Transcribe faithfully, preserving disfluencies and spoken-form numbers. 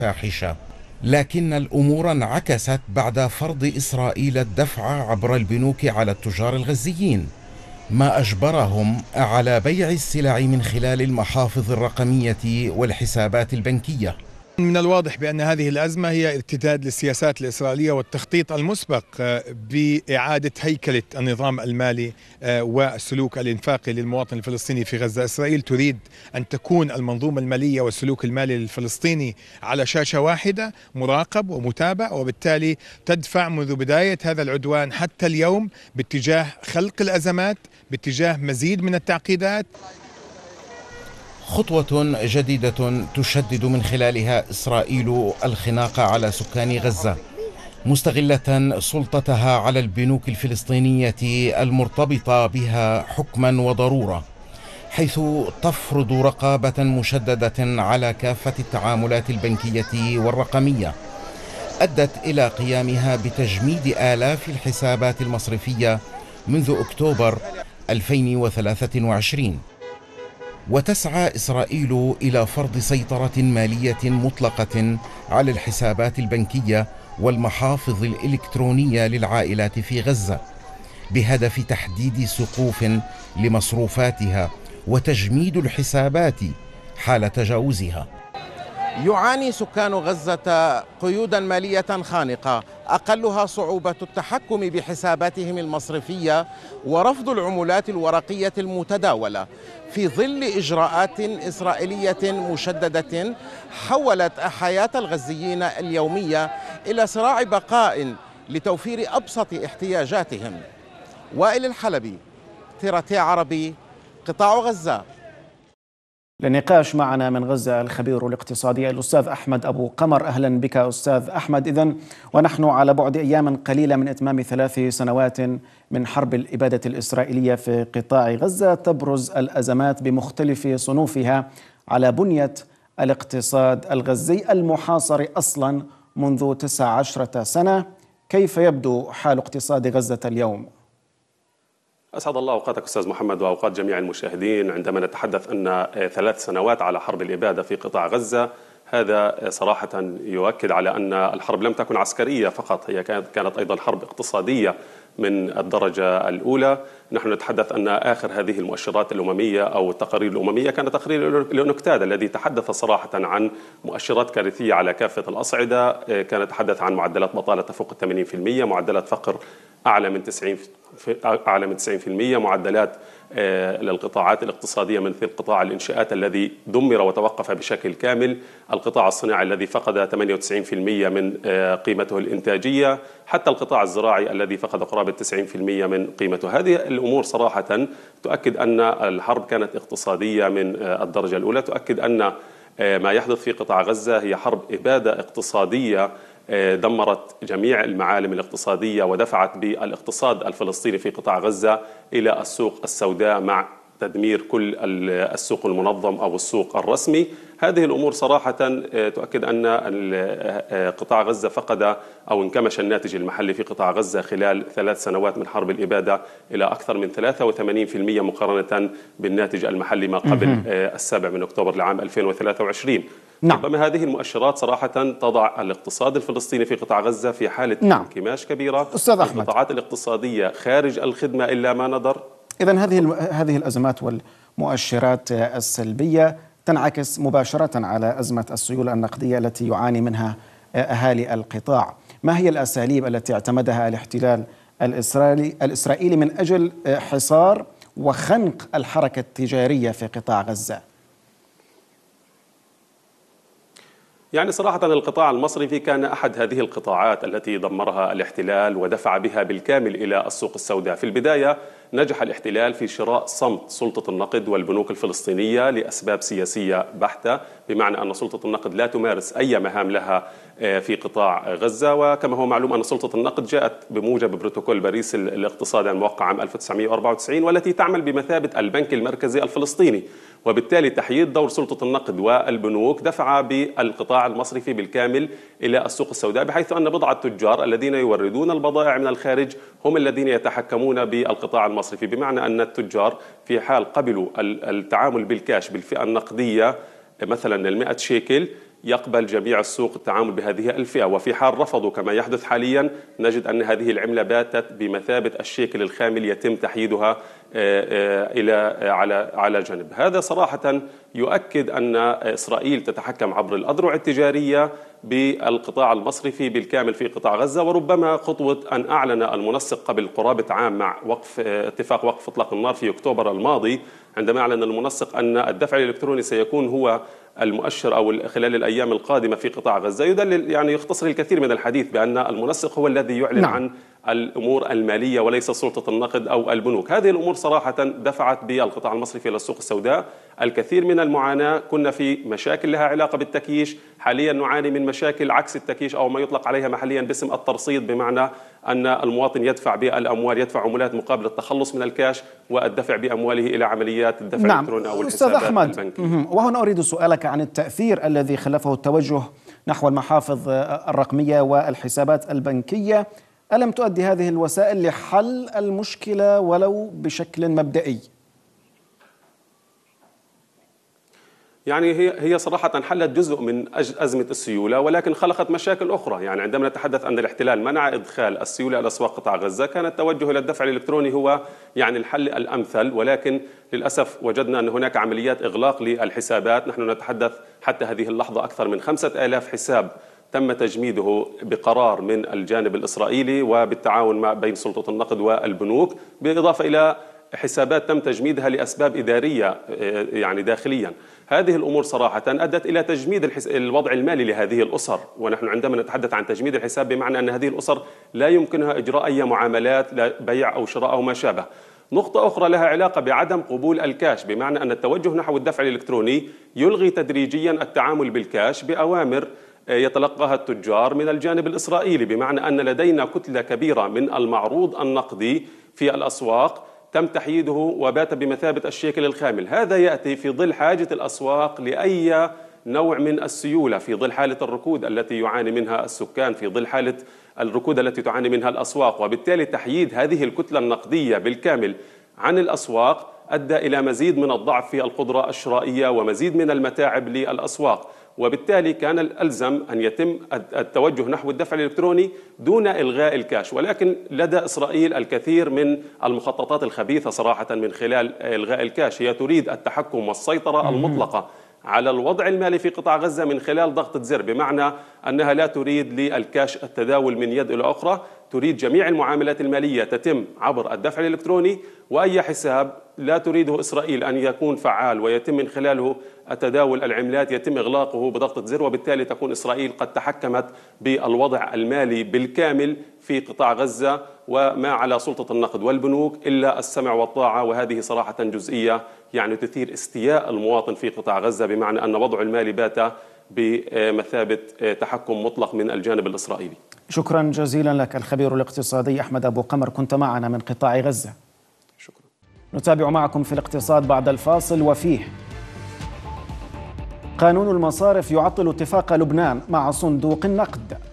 فاحشة. لكن الأمور انعكست بعد فرض إسرائيل الدفع عبر البنوك على التجار الغزيين، ما أجبرهم على بيع السلع من خلال المحافظ الرقمية والحسابات البنكية. من الواضح بأن هذه الأزمة هي ارتداد للسياسات الإسرائيلية والتخطيط المسبق بإعادة هيكلة النظام المالي والسلوك الإنفاقي للمواطن الفلسطيني في غزة. إسرائيل تريد أن تكون المنظومة المالية والسلوك المالي للفلسطيني على شاشة واحدة، مراقب ومتابع، وبالتالي تدفع منذ بداية هذا العدوان حتى اليوم باتجاه خلق الأزمات، باتجاه مزيد من التعقيدات. خطوة جديدة تشدد من خلالها إسرائيل الخناق على سكان غزة، مستغلة سلطتها على البنوك الفلسطينية المرتبطة بها حكما وضرورة، حيث تفرض رقابة مشددة على كافة التعاملات البنكية والرقمية، أدت إلى قيامها بتجميد آلاف الحسابات المصرفية منذ أكتوبر ألفين وثلاثة وعشرين. وتسعى إسرائيل إلى فرض سيطرة مالية مطلقة على الحسابات البنكية والمحافظ الإلكترونية للعائلات في غزة، بهدف تحديد سقوف لمصروفاتها وتجميد الحسابات حال تجاوزها. يعاني سكان غزة قيودا مالية خانقة، أقلها صعوبة التحكم بحساباتهم المصرفية ورفض العملات الورقية المتداولة، في ظل إجراءات إسرائيلية مشددة حولت حياة الغزيين اليومية إلى صراع بقاء لتوفير أبسط احتياجاتهم. وائل الحلبي، تيراتي عربي، قطاع غزة. للنقاش معنا من غزة الخبير الاقتصادي الأستاذ أحمد أبو قمر. أهلا بك أستاذ أحمد. إذن ونحن على بعد أيام قليلة من إتمام ثلاث سنوات من حرب الإبادة الإسرائيلية في قطاع غزة، تبرز الأزمات بمختلف صنوفها على بنية الاقتصاد الغزي المحاصر أصلا منذ تسع عشرة سنة. كيف يبدو حال اقتصاد غزة اليوم؟ أسعد الله أوقاتك أستاذ محمد وأوقات جميع المشاهدين. عندما نتحدث أن ثلاث سنوات على حرب الإبادة في قطاع غزة، هذا صراحة يؤكد على أن الحرب لم تكن عسكرية فقط، هي كانت أيضا حرب اقتصادية من الدرجة الأولى. نحن نتحدث أن آخر هذه المؤشرات الأممية أو التقارير الأممية كانت تقرير الأونكتاد الذي تحدث صراحة عن مؤشرات كارثية على كافة الأصعدة. كان يتحدث عن معدلات بطالة تفوق ثمانين بالمئة، معدلات فقر أعلى من تسعين أعلى من تسعين بالمئة، معدلات للقطاعات الاقتصادية مثل قطاع الإنشاءات الذي دمر وتوقف بشكل كامل، القطاع الصناعي الذي فقد ثمانية وتسعين بالمئة من قيمته الإنتاجية، حتى القطاع الزراعي الذي فقد قرابة تسعين بالمئة من قيمته. هذه الأمور صراحة تؤكد أن الحرب كانت اقتصادية من الدرجة الأولى، تؤكد أن ما يحدث في قطاع غزة هي حرب إبادة اقتصادية دمرت جميع المعالم الاقتصادية ودفعت بالاقتصاد الفلسطيني في قطاع غزة إلى السوق السوداء مع تدمير كل السوق المنظم أو السوق الرسمي. هذه الأمور صراحة تؤكد أن قطاع غزة فقد أو انكمش الناتج المحلي في قطاع غزة خلال ثلاث سنوات من حرب الإبادة إلى أكثر من ثلاثة وثمانين بالمئة مقارنة بالناتج المحلي ما قبل السابع من أكتوبر لعام ألفين وثلاثة وعشرين. نعم. ربما هذه المؤشرات صراحة تضع الاقتصاد الفلسطيني في قطاع غزة في حالة نعم. انكماش كبيرة. أستاذ أحمد، القطاعات الاقتصادية خارج الخدمة إلا ما ندر. إذن هذه هذه الأزمات والمؤشرات السلبية تنعكس مباشرة على أزمة السيولة النقدية التي يعاني منها أهالي القطاع. ما هي الأساليب التي اعتمدها الاحتلال الإسرائيلي الإسرائيلي من أجل حصار وخنق الحركة التجارية في قطاع غزة؟ يعني صراحة القطاع المصرفي كان أحد هذه القطاعات التي دمرها الاحتلال ودفع بها بالكامل إلى السوق السوداء. في البداية نجح الاحتلال في شراء صمت سلطة النقد والبنوك الفلسطينية لأسباب سياسية بحتة، بمعنى أن سلطة النقد لا تمارس أي مهام لها في قطاع غزة. وكما هو معلوم أن سلطة النقد جاءت بموجب بروتوكول باريس الاقتصادي الموقع عام ألف وتسعمئة وأربعة وتسعين والتي تعمل بمثابة البنك المركزي الفلسطيني، وبالتالي تحييد دور سلطة النقد والبنوك دفع بالقطاع المصرفي بالكامل إلى السوق السوداء، بحيث أن بضع التجار الذين يوردون البضائع من الخارج هم الذين يتحكمون بالقطاع المصرفي، بمعنى أن التجار في حال قبلوا التعامل بالكاش بالفئة النقدية مثلا المئة شيكل يقبل جميع السوق التعامل بهذه الفئة، وفي حال رفضوا كما يحدث حاليا نجد أن هذه العملة باتت بمثابة الشيكل الخامل يتم تحييدها إلى على على جنب. هذا صراحة يؤكد أن إسرائيل تتحكم عبر الأذرع التجارية بالقطاع المصرفي بالكامل في قطاع غزة، وربما خطوة أن أعلن المنسق قبل قرابة عام مع وقف اتفاق وقف إطلاق النار في أكتوبر الماضي، عندما أعلن المنسق أن الدفع الإلكتروني سيكون هو المؤشر أو خلال الأيام القادمة في قطاع غزة، يدلل يعني يختصر الكثير من الحديث بأن المنسق هو الذي يعلن نعم. عن الأمور المالية وليس سلطة النقد أو البنوك. هذه الأمور صراحة دفعت بالقطاع المصرفي إلى السوق السوداء الكثير من المعاناة. كنا في مشاكل لها علاقة بالتكييش، حاليا نعاني من مشاكل عكس التكييش أو ما يطلق عليها محليا باسم الترصيد، بمعنى أن المواطن يدفع بالأموال، يدفع عمولات مقابل التخلص من الكاش والدفع بأمواله إلى عمليات الدفع نعم. الإلكتروني أو أستاذ الحسابات أحمد البنكية. وهنا أريد سؤالك عن التأثير الذي خلفه التوجه نحو المحافظ الرقمية والحسابات البنكية. ألم تؤدي هذه الوسائل لحل المشكلة ولو بشكل مبدئي؟ يعني هي هي صراحة حلت جزء من أزمة السيولة، ولكن خلقت مشاكل أخرى. يعني عندما نتحدث أن الاحتلال منع إدخال السيولة إلى أسواق قطاع غزة، كان التوجه إلى الدفع الإلكتروني هو يعني الحل الأمثل، ولكن للأسف وجدنا أن هناك عمليات إغلاق للحسابات. نحن نتحدث حتى هذه اللحظة أكثر من خمسة آلاف حساب تم تجميده بقرار من الجانب الإسرائيلي وبالتعاون مع بين سلطة النقد والبنوك، بالإضافة إلى حسابات تم تجميدها لأسباب إدارية يعني داخليا. هذه الأمور صراحة أدت إلى تجميد الوضع المالي لهذه الأسر، ونحن عندما نتحدث عن تجميد الحساب بمعنى أن هذه الأسر لا يمكنها إجراء أي معاملات، لا بيع أو شراء أو ما شابه. نقطة أخرى لها علاقة بعدم قبول الكاش، بمعنى أن التوجه نحو الدفع الإلكتروني يلغي تدريجيا التعامل بالكاش بأوامر يتلقاها التجار من الجانب الإسرائيلي، بمعنى أن لدينا كتلة كبيرة من المعروض النقدي في الأسواق تم تحييده وبات بمثابة الشيكل الخامل. هذا يأتي في ظل حاجة الأسواق لأي نوع من السيولة، في ظل حالة الركود التي يعاني منها السكان، في ظل حالة الركود التي تعاني منها الأسواق، وبالتالي تحييد هذه الكتلة النقدية بالكامل عن الأسواق أدى إلى مزيد من الضعف في القدرة الشرائية ومزيد من المتاعب للأسواق، وبالتالي كان الألزم أن يتم التوجه نحو الدفع الإلكتروني دون إلغاء الكاش. ولكن لدى إسرائيل الكثير من المخططات الخبيثة صراحة من خلال إلغاء الكاش. هي تريد التحكم والسيطرة المطلقة على الوضع المالي في قطاع غزة من خلال ضغطة زر، بمعنى أنها لا تريد للكاش التداول من يد إلى أخرى، تريد جميع المعاملات المالية تتم عبر الدفع الإلكتروني، وأي حساب لا تريده إسرائيل أن يكون فعال ويتم من خلاله تداول العملات يتم إغلاقه بضغطة زر، وبالتالي تكون إسرائيل قد تحكمت بالوضع المالي بالكامل في قطاع غزة، وما على سلطة النقد والبنوك إلا السمع والطاعة. وهذه صراحة جزئية يعني تثير استياء المواطن في قطاع غزة، بمعنى أن وضع المالي بات بمثابة تحكم مطلق من الجانب الإسرائيلي. شكرا جزيلا لك الخبير الاقتصادي أحمد أبو قمر، كنت معنا من قطاع غزة. شكرا. نتابع معكم في الاقتصاد بعد الفاصل. وفيه قانون المصارف يعطل اتفاق لبنان مع صندوق النقد.